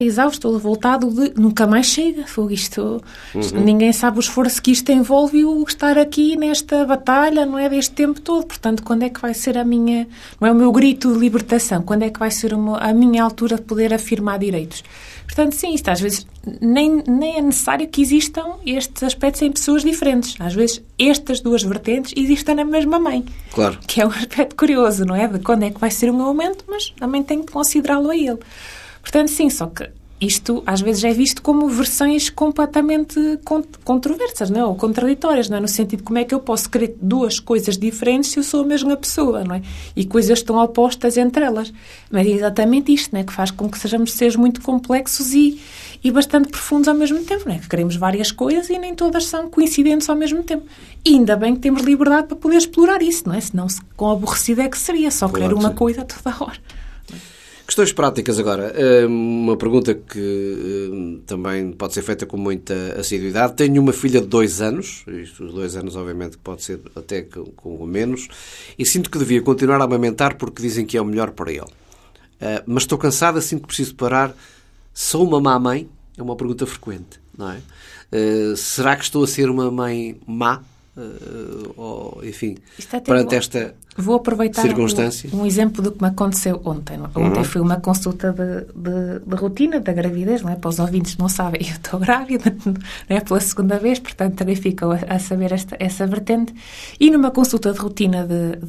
exausto, estou revoltado de nunca mais chega. Foi isto. Ninguém sabe o esforço que isto envolve e o estar aqui nesta batalha, não é, deste tempo todo. Portanto, quando é que vai ser a minha, não é o meu grito de libertação? Quando é que vai ser a minha altura de poder afirmar direitos? Portanto, sim, isto às vezes nem é necessário que existam estes aspectos em pessoas diferentes. Às vezes estas duas vertentes existem na mesma mãe. Claro. Que é um aspecto curioso, não é? De quando é que vai ser o meu momento, mas também tenho que considerá-lo a ele. Portanto, sim, só que isto às vezes é visto como versões completamente controversas, não é? Ou contraditórias, não é? No sentido de como é que eu posso querer duas coisas diferentes se eu sou a mesma pessoa, não é? E coisas estão opostas entre elas. Mas é exatamente isto, não é? Que faz com que sejamos seres muito complexos e bastante profundos ao mesmo tempo, não é? Que queremos várias coisas e nem todas são coincidentes ao mesmo tempo. E ainda bem que temos liberdade para poder explorar isso, não é? Senão, quão aborrecido é que seria só querer uma coisa a toda a hora. Questões práticas agora. Uma pergunta que também pode ser feita com muita assiduidade. Tenho uma filha de 2 anos, isto, os 2 anos obviamente pode ser até com menos, e sinto que devia continuar a amamentar porque dizem que é o melhor para ele. Mas estou cansada, sinto que preciso parar. Sou uma má mãe? É uma pergunta frequente, não é? Será que estou a ser uma mãe má? Ou, enfim, perante esta vou aproveitar circunstância. Um exemplo do que me aconteceu ontem. Ontem foi uma consulta de rotina da gravidez, não é? Para os ouvintes não sabem, eu estou grávida, não é? Pela segunda vez, portanto também ficam a saber essa vertente. E numa consulta de rotina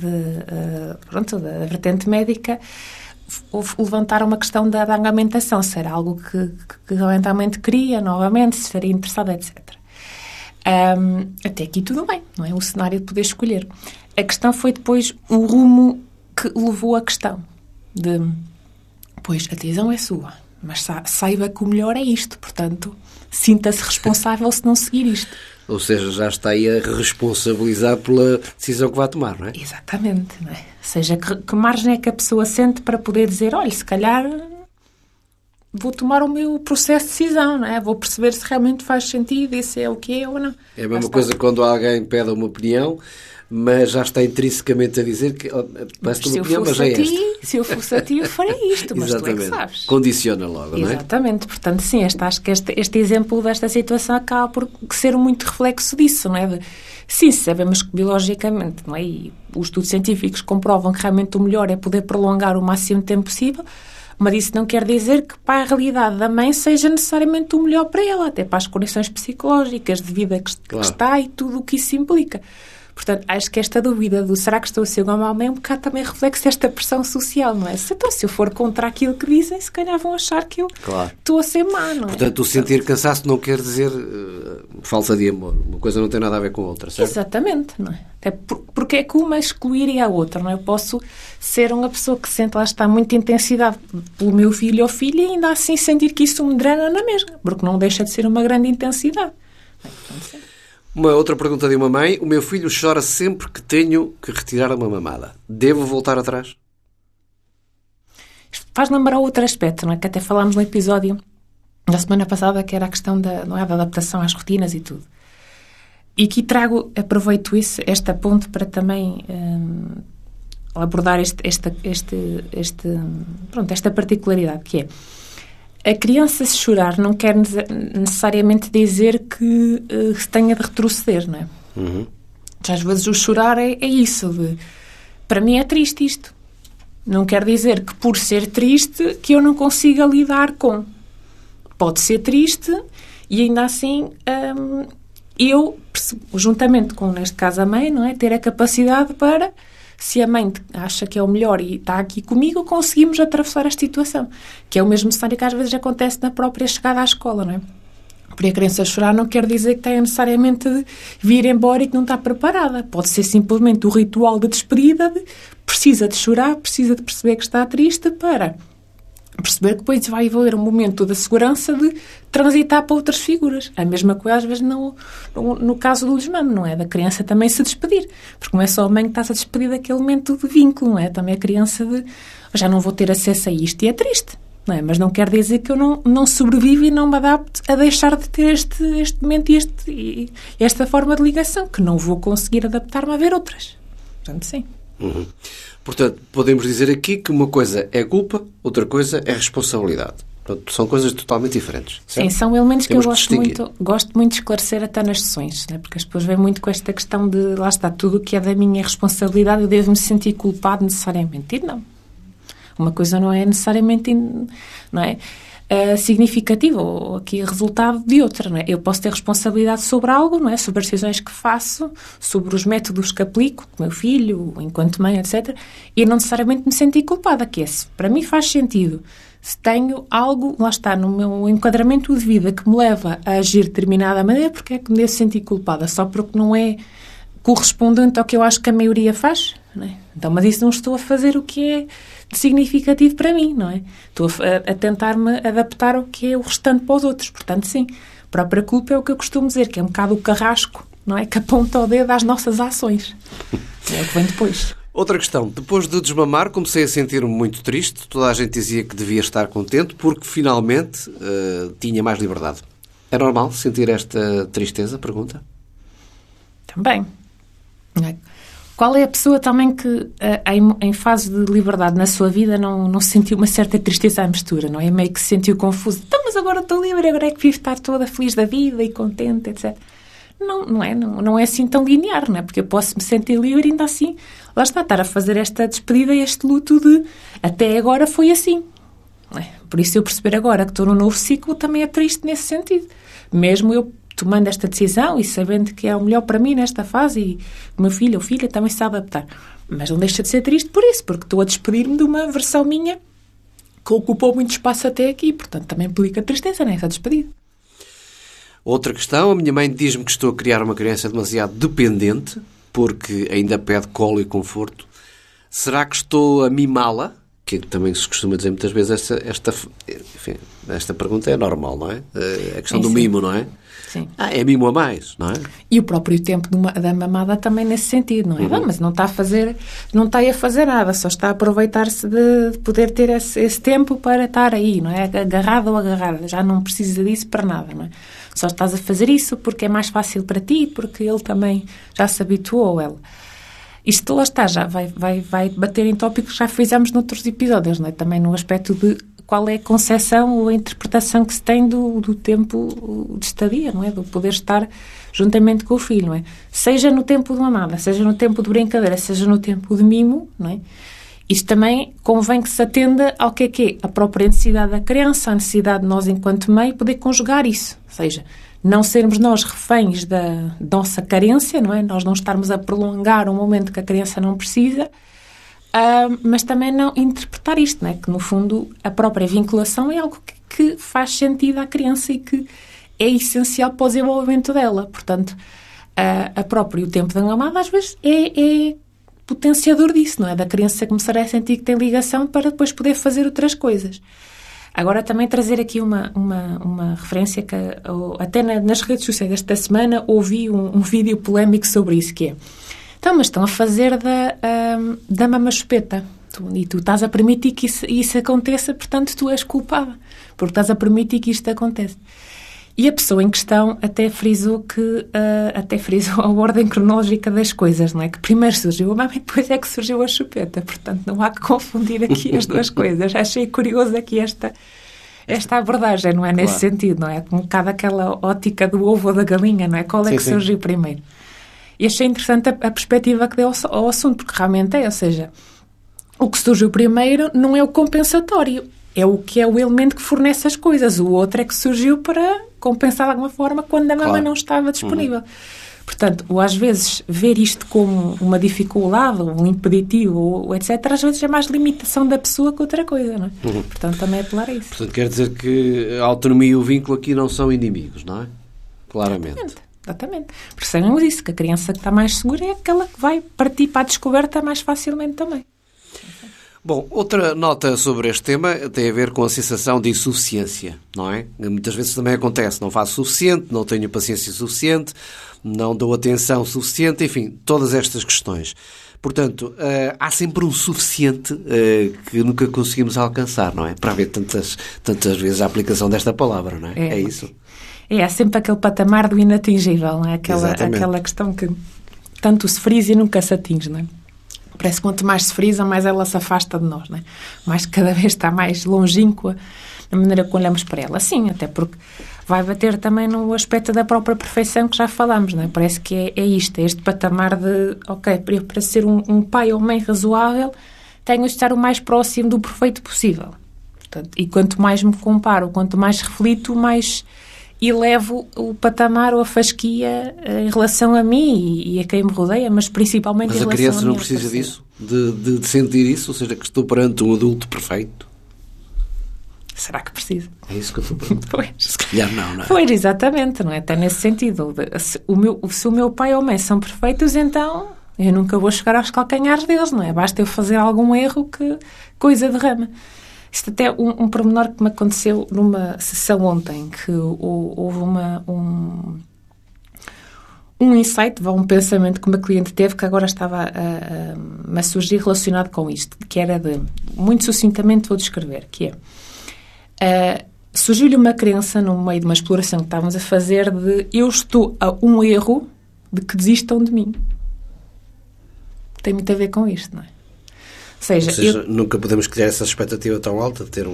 da vertente médica, levantaram uma questão da amamentação, se era algo que eventualmente queria, novamente, se estaria interessada, etc. Até aqui tudo bem, não é? O cenário de poder escolher. A questão foi depois o rumo que levou a questão de, pois, a decisão é sua, mas saiba que o melhor é isto, portanto, sinta-se responsável se não seguir isto. Ou seja, já está aí a responsabilizar pela decisão que vai tomar, não é? Exatamente, não é? Ou seja, que margem é que a pessoa sente para poder dizer, olha, se calhar vou tomar o meu processo de decisão, não é? Vou perceber se realmente faz sentido e se é o que é ou não. É a mesma coisa quando alguém pede uma opinião, mas já está intrinsecamente a dizer que parece uma opinião, mas é esta. Se eu fosse a ti, eu faria isto, mas tu é que sabes. Condiciona logo, não é? Exatamente. Portanto, sim, acho que este exemplo desta situação acaba por ser muito reflexo disso, não é? Sim, sabemos que biologicamente, não é? E os estudos científicos comprovam que realmente o melhor é poder prolongar o máximo de tempo possível, mas isso não quer dizer que para a realidade da mãe seja necessariamente o melhor para ela, até para as condições psicológicas de vida que está e tudo o que isso implica. Portanto, acho que esta dúvida do será que estou a ser uma má mãe é um bocado também reflexo desta pressão social, não é? Se eu for contra aquilo que dizem, se calhar vão achar que eu estou a ser má, não é? Portanto, o sentir cansaço não quer dizer falta de amor. Uma coisa não tem nada a ver com a outra, certo? Exatamente, não é? Até porque é que uma excluiria a outra, não é? Eu posso ser uma pessoa que sente, lá está, muita intensidade pelo meu filho ou filha e ainda assim sentir que isso me drena na mesma, porque não deixa de ser uma grande intensidade. Portanto, uma outra pergunta de uma mãe. O meu filho chora sempre que tenho que retirar uma mamada. Devo voltar atrás? Isto faz lembrar outro aspecto, não é? Que até falámos no episódio da semana passada, que era a questão da adaptação às rotinas e tudo. E aqui aproveito esta ponte para também abordar esta particularidade, que é a criança se chorar não quer necessariamente dizer que se tenha de retroceder, não é? Uhum. Às vezes o chorar é isso. Para mim é triste isto. Não quer dizer que por ser triste que eu não consiga lidar com. Pode ser triste e ainda assim eu, juntamente com, neste caso, a mãe, não é? Ter a capacidade para, se a mãe acha que é o melhor e está aqui comigo, conseguimos atravessar esta situação. Que é o mesmo cenário que às vezes acontece na própria chegada à escola, não é? Porque a criança chorar não quer dizer que tenha necessariamente de vir embora e que não está preparada. Pode ser simplesmente o ritual de despedida, precisa de chorar, precisa de perceber que está triste para perceber que depois vai haver um momento da segurança de transitar para outras figuras. A mesma coisa às vezes no caso do desmame, não é? Da criança também se despedir. Porque não é só a mãe que está-se a despedir daquele momento de vínculo, não é? Também a criança já não vou ter acesso a isto e é triste. Não é? Mas não quer dizer que eu não sobrevivo e não me adapte a deixar de ter este momento e esta forma de ligação, que não vou conseguir adaptar-me a ver outras. Portanto, sim. Uhum. Portanto, podemos dizer aqui que uma coisa é culpa, outra coisa é responsabilidade. Portanto, são coisas totalmente diferentes. Sim, certo? são elementos que eu Temos gosto muito de esclarecer até nas sessões, né? Porque as pessoas vêm muito com esta questão de, lá está, tudo o que é da minha responsabilidade, eu devo me sentir culpado necessariamente. E não. Uma coisa não é necessariamente, não é, significativa, ou aqui resultado de outra, não é? Eu posso ter responsabilidade sobre algo, não é? Sobre as decisões que faço, sobre os métodos que aplico com o meu filho, enquanto mãe, etc. E não necessariamente me sentir culpada, que é, se para mim faz sentido. Se tenho algo, lá está, no meu enquadramento de vida que me leva a agir de determinada maneira, porque é que me devo sentir culpada? Só porque não é correspondente ao que eu acho que a maioria faz? Não é? Então, mas isso não estou a fazer o que é significativo para mim, não é? Estou a tentar-me adaptar ao que é o restante para os outros. Portanto, sim, a própria culpa é o que eu costumo dizer, que é um bocado o carrasco, não é? Que aponta o dedo às nossas ações. É o que vem depois. Outra questão. Depois de desmamar, comecei a sentir-me muito triste. Toda a gente dizia que devia estar contente porque, finalmente, tinha mais liberdade. É normal sentir esta tristeza? Pergunta. Também. Qual é a pessoa também que, em fase de liberdade na sua vida, não sentiu uma certa tristeza à mistura, não é? Meio que se sentiu confuso. Então, mas agora estou livre, agora é que vivo estar toda feliz da vida e contente, etc. Não é assim tão linear, não é? Porque eu posso me sentir livre e ainda assim, lá está, estar a fazer esta despedida e este luto de até agora foi assim. Não é? Por isso eu perceber agora que estou num novo ciclo também é triste nesse sentido. Mesmo eu tomando esta decisão e sabendo que é o melhor para mim nesta fase e o meu filho ou filha também se adaptar. Mas não deixa de ser triste por isso, porque estou a despedir-me de uma versão minha que ocupou muito espaço até aqui. Portanto, também implica tristeza nessa despedida. Outra questão, a minha mãe diz-me que estou a criar uma criança demasiado dependente, porque ainda pede colo e conforto. Será que estou a mimá-la? Que também se costuma dizer muitas vezes, esta pergunta é normal, não é? A questão do mimo, não é? Sim. É mimo a mais, não é? E o próprio tempo da mamada também nesse sentido, não é? Uhum. Mas não está a fazer nada, só está a aproveitar-se de poder ter esse tempo para estar aí, não é? Agarrado ou agarrada, já não precisa disso para nada, não é? Só estás a fazer isso porque é mais fácil para ti, porque ele também já se habituou, ou ela. Isto lá está, já vai bater em tópicos que já fizemos noutros episódios, não é? Também no aspecto de qual é a concepção ou a interpretação que se tem do tempo de estadia, não é? Do poder estar juntamente com o filho, não é? Seja no tempo de mamada, seja no tempo de brincadeira, seja no tempo de mimo, não é? Isto também convém que se atenda ao que é a própria necessidade da criança, a necessidade de nós, enquanto mãe, poder conjugar isso. Ou seja, não sermos nós reféns da nossa carência, não é? Nós não estarmos a prolongar um momento que a criança não precisa, mas também não interpretar isto, não é? Que, no fundo, a própria vinculação é algo que faz sentido à criança e que é essencial para o desenvolvimento dela. Portanto, o tempo da mamada, às vezes, é potenciador disso, não é? Da criança começar a sentir que tem ligação para depois poder fazer outras coisas. Agora, também trazer aqui uma referência que até nas redes sociais esta semana ouvi um vídeo polémico sobre isso, que é: então, mas estão a fazer da mama chupeta. E tu estás a permitir que isso aconteça, portanto, tu és culpada, porque estás a permitir que isto aconteça. E a pessoa em questão até frisou a ordem cronológica das coisas, não é? Que primeiro surgiu a mama e depois é que surgiu a chupeta. Portanto, não há que confundir aqui as duas coisas. Achei curioso aqui esta abordagem, não é? Nesse sentido, não é? Um bocado aquela ótica do ovo ou da galinha, não é? Qual é que surgiu primeiro? E achei interessante a perspectiva que deu ao assunto, porque realmente ou seja, o que surgiu primeiro não é o compensatório, é o que é o elemento que fornece as coisas. O outro é que surgiu para compensar de alguma forma quando a mama não estava disponível. Uhum. Portanto, ou às vezes ver isto como uma dificuldade, um impeditivo, ou etc., às vezes é mais limitação da pessoa que outra coisa, não é? Uhum. Portanto, também é apelar a isso. Portanto, quer dizer que a autonomia e o vínculo aqui não são inimigos, não é? Claramente. Exatamente. Percebemos isso, que a criança que está mais segura é aquela que vai partir para a descoberta mais facilmente também. Bom, outra nota sobre este tema tem a ver com a sensação de insuficiência, não é? Muitas vezes também acontece, não faço o suficiente, não tenho paciência suficiente, não dou atenção suficiente, enfim, todas estas questões. Portanto, há sempre um suficiente que nunca conseguimos alcançar, não é? Para haver tantas vezes a aplicação desta palavra, não é? É isso. É sempre aquele patamar do inatingível, não é? Aquela questão que tanto se frisa e nunca se atinge, não é? Parece que quanto mais se frisa, mais ela se afasta de nós, não é? Mais cada vez está mais longínqua a maneira como olhamos para ela. Sim, até porque vai bater também no aspecto da própria perfeição que já falámos, não é? Parece que é isto, é este patamar de, ok, para ser um pai ou mãe razoável, tenho de estar o mais próximo do perfeito possível. Portanto, e quanto mais me comparo, quanto mais reflito, mais elevo o patamar ou a fasquia em relação a mim e a quem me rodeia, mas principalmente em relação a mim. Mas a criança não precisa disso? De sentir isso? Ou seja, que estou perante um adulto perfeito? Será que precisa? É isso que eu estou perguntando. Pois. Se calhar não é? Pois, exatamente, não é? Até nesse sentido. Se o meu pai ou mãe são perfeitos, então eu nunca vou chegar aos calcanhares deles, não é? Basta eu fazer algum erro que coisa derrama. Isto até um pormenor que me aconteceu numa sessão ontem, que houve um insight, um pensamento que uma cliente teve que agora estava a surgir relacionado com isto, que era muito sucintamente vou descrever, que é, surgiu-lhe uma crença no meio de uma exploração que estávamos a fazer de eu estou a um erro de que desistam de mim. Tem muito a ver com isto, não é? Ou seja, nunca podemos criar essa expectativa tão alta de ter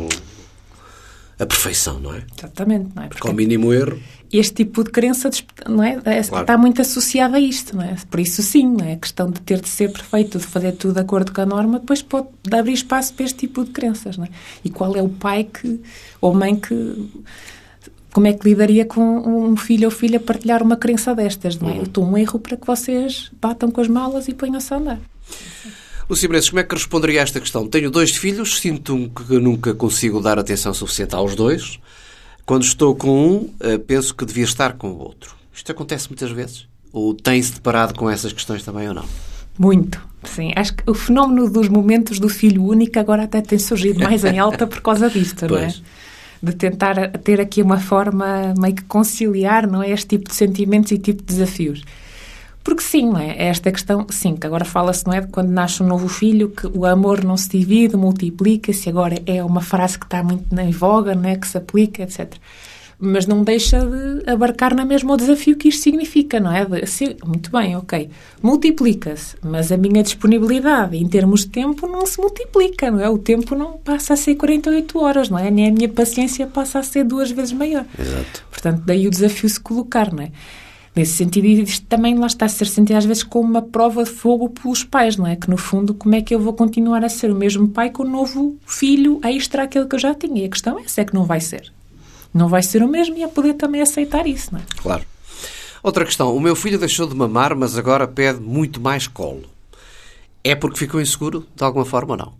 a perfeição, não é? Exatamente, não é? Porque ao mínimo erro... Este tipo de crença, não é? Claro. Está muito associado a isto, não é? Por isso, sim, não é? A questão de ter de ser perfeito, de fazer tudo de acordo com a norma, depois pode abrir espaço para este tipo de crenças, não é? E qual é o pai ou mãe que... Como é que lidaria com um filho ou filha a partilhar uma crença destas, não é? Eu estou um erro para que vocês batam com as malas e ponham-se a andar. Lúcia Menezes, como é que responderia a esta questão? Tenho 2 filhos, sinto que nunca consigo dar atenção suficiente aos 2. Quando estou com um, penso que devia estar com o outro. Isto acontece muitas vezes? Ou tem-se deparado com essas questões também ou não? Muito, sim. Acho que o fenómeno dos momentos do filho único agora até tem surgido mais em alta por causa disto, não é? De tentar ter aqui uma forma meio que conciliar, não é? Este tipo de sentimentos e tipo de desafios. Porque sim, não é? Esta questão, sim, que agora fala-se, não é? De quando nasce um novo filho, que o amor não se divide, multiplica-se, agora é uma frase que está muito em voga, não é? Que se aplica, etc. Mas não deixa de abarcar na mesma o desafio que isto significa, não é? Muito bem, ok, multiplica-se, mas a minha disponibilidade em termos de tempo não se multiplica, não é? O tempo não passa a ser 48 horas, não é? Nem a minha paciência passa a ser 2 vezes maior. Exato. Portanto, daí o desafio se colocar, não é? Nesse sentido, isto também lá está a ser sentido às vezes como uma prova de fogo pelos pais, não é? Que no fundo, como é que eu vou continuar a ser o mesmo pai com o novo filho extra aquele que eu já tinha? E a questão é essa, é que não vai ser. Não vai ser o mesmo e é poder também aceitar isso, não é? Claro. Outra questão. O meu filho deixou de mamar, mas agora pede muito mais colo. É porque ficou inseguro, de alguma forma, ou não?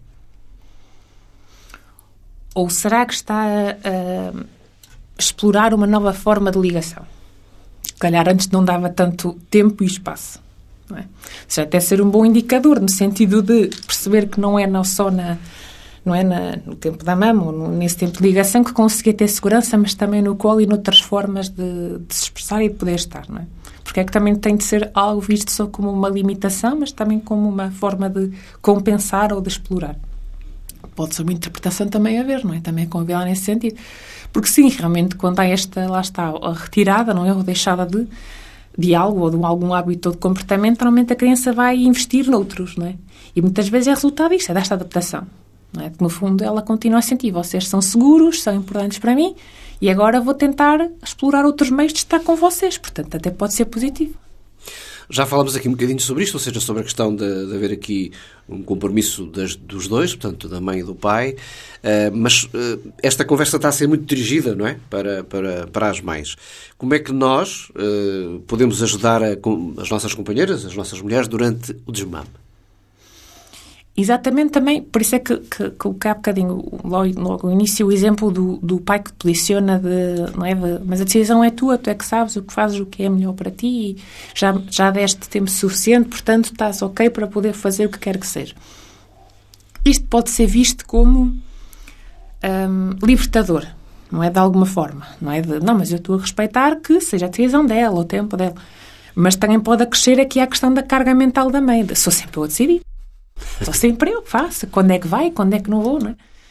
Ou será que está a explorar uma nova forma de ligação? Se calhar antes não dava tanto tempo e espaço. Não é? Isso até ser um bom indicador, no sentido de perceber que não é só no tempo da mama ou nesse tempo de ligação que conseguia ter segurança, mas também no colo e noutras formas de se expressar e de poder estar. Não é? Porque é que também tem de ser algo visto só como uma limitação, mas também como uma forma de compensar ou de explorar. Pode ser uma interpretação também a ver, não é? Também convém lá nesse sentido. Porque sim, realmente, quando há lá está, a retirada, não é? Ou deixada de algo, ou de algum hábito ou de comportamento, normalmente a criança vai investir noutros, não é? E muitas vezes é resultado disto, é desta adaptação, não é? Porque no fundo ela continua a sentir, vocês são seguros, são importantes para mim, e agora vou tentar explorar outros meios de estar com vocês. Portanto, até pode ser positivo. Já falamos aqui um bocadinho sobre isto, ou seja, sobre a questão de haver aqui um compromisso dos 2, portanto, da mãe e do pai, mas esta conversa está a ser muito dirigida, não é? Para as mães. Como é que nós podemos ajudar as nossas companheiras, as nossas mulheres, durante o desmame? Exatamente também, por isso é que há bocadinho, logo no início, o exemplo do pai que te posiciona não é, mas a decisão é tua, tu é que sabes o que fazes, o que é melhor para ti, e já deste tempo suficiente, portanto estás ok para poder fazer o que quer que seja. Isto pode ser visto como libertador, não é, de alguma forma, não é não, mas eu estou a respeitar que seja a decisão dela, o tempo dela, mas também pode acrescer aqui a questão da carga mental da mãe, sou sempre eu a decidir. Só sempre eu faço. Quando é que vai, quando é que não vou, não é?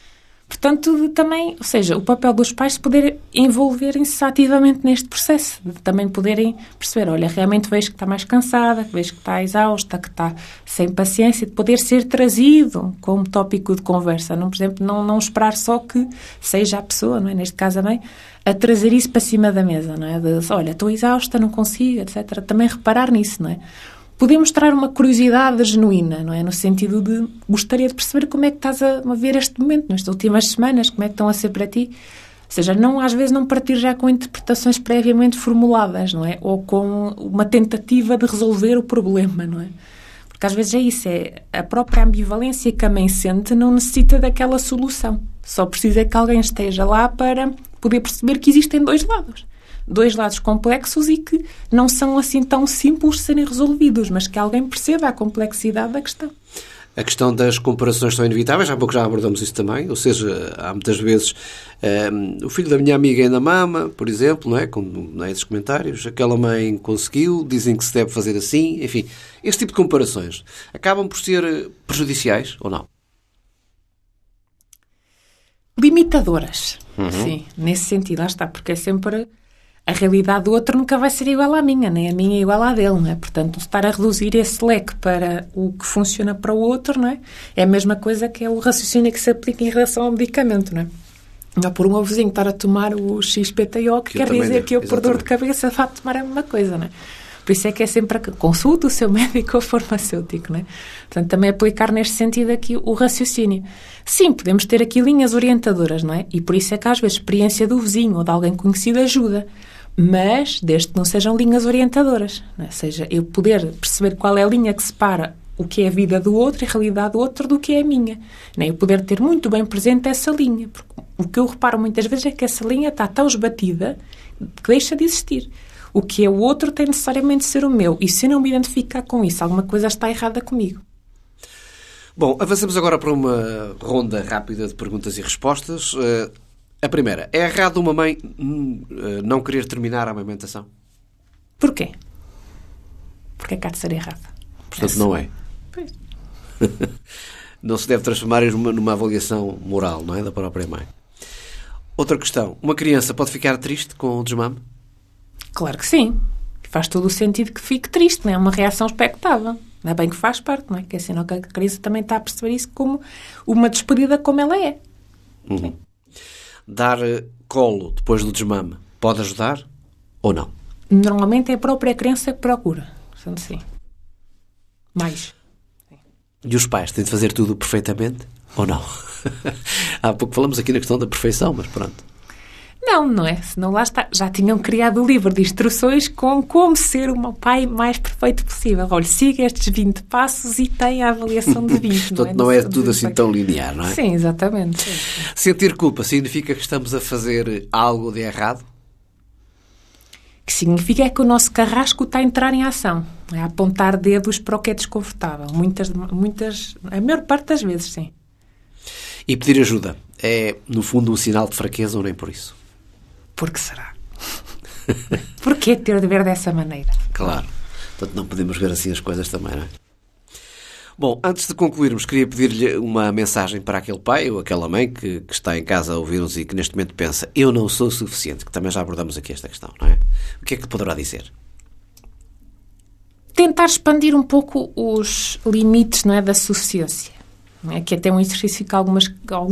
Portanto, também, ou seja, o papel dos pais de poder envolverem-se ativamente neste processo, de também poderem perceber, olha, realmente vejo que está mais cansada, vejo que está exausta, que está sem paciência, de poder ser trazido como tópico de conversa. Não, por exemplo, não esperar só que seja a pessoa, não é? Neste caso a mãe, a trazer isso para cima da mesa, não é? De, olha, estou exausta, não consigo, etc. Também reparar nisso, não é? Podemos mostrar uma curiosidade genuína, não é? No sentido de gostaria de perceber como é que estás a ver este momento, nestas últimas semanas, como é que estão a ser para ti. Ou seja, às vezes não partir já com interpretações previamente formuladas, não é? Ou com uma tentativa de resolver o problema, não é? Porque às vezes é isso, é a própria ambivalência que a mãe sente não necessita daquela solução. Só precisa que alguém esteja lá para poder perceber que existem dois lados complexos e que não são assim tão simples de serem resolvidos, mas que alguém perceba a complexidade da questão. A questão das comparações são inevitáveis, há pouco já abordamos isso também, ou seja, há muitas vezes o filho da minha amiga ainda mama, por exemplo, não é? Com esses comentários, aquela mãe conseguiu, dizem que se deve fazer assim, enfim, este tipo de comparações acabam por ser prejudiciais ou não? Limitadoras, sim, nesse sentido, lá está, porque é sempre... A realidade do outro nunca vai ser igual à minha, nem a minha é igual à dele, não é? Portanto, estar a reduzir esse leque para o que funciona para o outro, não é? É a mesma coisa que é o raciocínio que se aplica em relação ao medicamento, não é? Não por um meu vizinho estar a tomar o XPTO, que quer dizer que eu, por dor de cabeça, vá tomar a mesma coisa, não é? Por isso é que é sempre a consulta o seu médico ou farmacêutico, não é? Portanto, também aplicar neste sentido aqui o raciocínio. Sim, podemos ter aqui linhas orientadoras, não é? E por isso é que às vezes a experiência do vizinho ou de alguém conhecido ajuda. Mas, desde que não sejam linhas orientadoras, não é? Ou seja, eu poder perceber qual é a linha que separa o que é a vida do outro e a realidade do outro do que é a minha. Não é? Eu poder ter muito bem presente essa linha. Porque o que eu reparo muitas vezes é que essa linha está tão esbatida que deixa de existir. O que é o outro tem necessariamente de ser o meu. E se eu não me identificar com isso, alguma coisa está errada comigo. Bom, avançamos agora para uma ronda rápida de perguntas e respostas. A primeira, é errado uma mãe não querer terminar a amamentação? Porquê? Porque é que há de ser errado? Portanto, não é. Pois. Não se deve transformar numa avaliação moral, não é? Da própria mãe. Outra questão, uma criança pode ficar triste com o desmame? Claro que sim. Faz todo o sentido que fique triste, não é? Uma reação expectável. Não é bem que faz parte, não é? Que é sinal que a criança também está a perceber isso como uma despedida como ela é. Uhum. Dar colo depois do desmame pode ajudar ou não? Normalmente é a própria criança que procura. Portanto, sim. Mais. E os pais têm de fazer tudo perfeitamente ou não? Há pouco falamos aqui na questão da perfeição, mas pronto. Não é? Senão lá está. Já tinham criado o livro de instruções com como ser o pai mais perfeito possível. Olha, siga estes 20 passos e tem a avaliação de 20. Portanto, não é tudo assim tão linear, não é? Sim, exatamente. Sim. Sentir culpa significa que estamos a fazer algo de errado? Que significa é que o nosso carrasco está a entrar em ação. É a apontar dedos para o que é desconfortável. A maior parte das vezes, sim. E pedir ajuda é, no fundo, um sinal de fraqueza ou nem por isso? Por que será? Porquê ter de ver dessa maneira? Claro. Portanto, não podemos ver assim as coisas também, não é? Bom, antes de concluirmos, queria pedir-lhe uma mensagem para aquele pai ou aquela mãe que está em casa a ouvir-nos e que neste momento pensa eu não sou suficiente, que também já abordamos aqui esta questão, não é? O que é que poderá dizer? Tentar expandir um pouco os limites, não é, da suficiência. Não é? Que até um exercício que algumas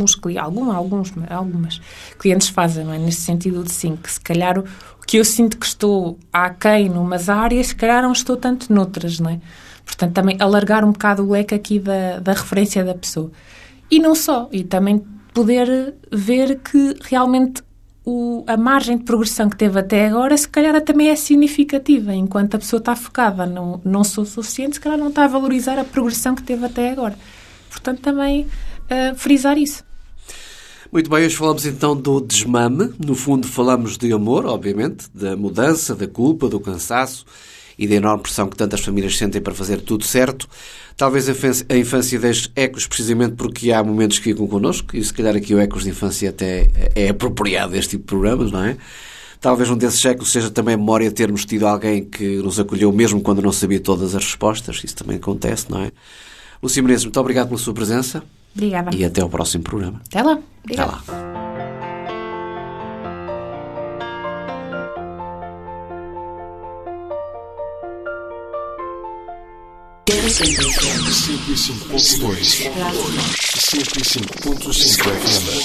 clientes fazem, não é? Neste sentido de sim, que se calhar o que eu sinto que estou aquém numas áreas, se calhar não estou tanto noutras, não é? Portanto, também alargar um bocado o leque aqui da referência da pessoa. E não só, e também poder ver que realmente a margem de progressão que teve até agora, se calhar também é significativa, enquanto a pessoa está focada no não sou suficiente, se calhar não está a valorizar a progressão que teve até agora. Portanto, também frisar isso. Muito bem, hoje falamos então do desmame. No fundo, falamos de amor, obviamente, da mudança, da culpa, do cansaço e da enorme pressão que tantas famílias sentem para fazer tudo certo. Talvez a infância deixe ecos precisamente porque há momentos que ficam connosco e se calhar aqui o ecos de infância até é apropriado a este tipo de programas, não é? Talvez um desses ecos seja também a memória de termos tido alguém que nos acolheu mesmo quando não sabia todas as respostas. Isso também acontece, não é? Lúcia Menezes, muito obrigado pela sua presença. Obrigada. E até ao próximo programa. Até lá. Até lá. FM 105.2 105.5 FM